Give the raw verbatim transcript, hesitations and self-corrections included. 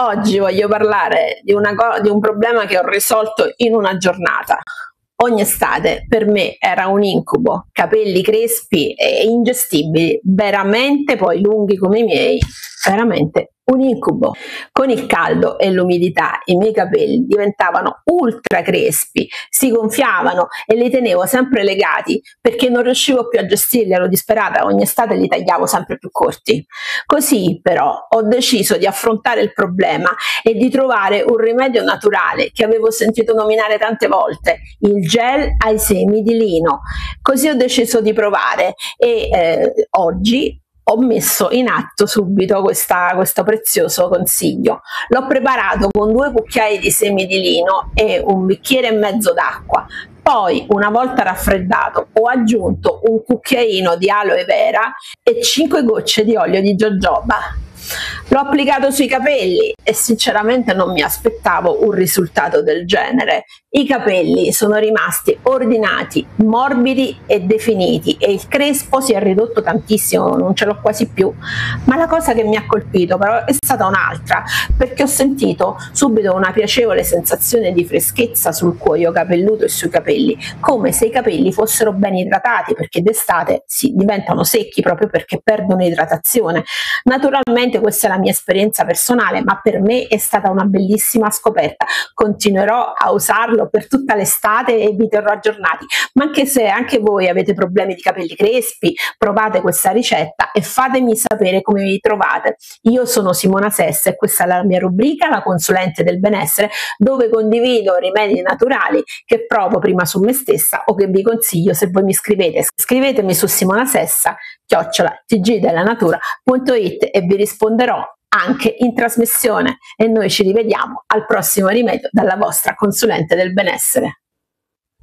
Oggi voglio parlare di, una co- di un problema che ho risolto in una giornata. Ogni estate per me era un incubo, capelli crespi e ingestibili, veramente poi lunghi come i miei, veramente un incubo. Con il caldo e l'umidità i miei capelli diventavano ultra crespi, si gonfiavano e li tenevo sempre legati perché non riuscivo più a gestirli, ero disperata, ogni estate li tagliavo sempre più corti. Così però ho deciso di affrontare il problema e di trovare un rimedio naturale che avevo sentito nominare tante volte, il gel ai semi di lino. Così ho deciso di provare e eh, oggi ho messo in atto subito questa, questo prezioso consiglio. L'ho preparato con due cucchiai di semi di lino e un bicchiere e mezzo d'acqua. Poi, una volta raffreddato, ho aggiunto un cucchiaino di aloe vera e cinque gocce di olio di jojoba. L'ho applicato sui capelli e sinceramente non mi aspettavo un risultato del genere. I capelli sono rimasti ordinati, morbidi e definiti e il crespo si è ridotto tantissimo, non ce l'ho quasi più. Ma la cosa che mi ha colpito però è stata un'altra, perché ho sentito subito una piacevole sensazione di freschezza sul cuoio capelluto e sui capelli, come se i capelli fossero ben idratati, perché d'estate si diventano secchi proprio perché perdono idratazione. Naturalmente questa è la mia esperienza personale, ma per me è stata una bellissima scoperta. Continuerò a usarlo per tutta l'estate e vi terrò aggiornati. Ma anche se anche voi avete problemi di capelli crespi, provate questa ricetta e fatemi sapere come vi trovate. Io sono Simona Sessa e questa è la mia rubrica, la consulente del benessere, dove condivido rimedi naturali che provo prima su me stessa o che vi consiglio se voi mi scrivete. Scrivetemi su simonasessa chiocciola tgdelanatura punto it e vi risponderò anche in trasmissione, e noi ci rivediamo al prossimo rimedio dalla vostra consulente del benessere.